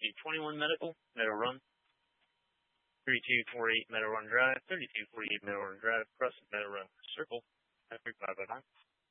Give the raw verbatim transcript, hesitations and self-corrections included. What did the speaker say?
two twenty-one Medical, Meadow Run, thirty-two forty-eight Meadow Run Drive, thirty-two forty-eight Meadow Run Drive, Crescent Meadow Run Circle, F three five oh nine.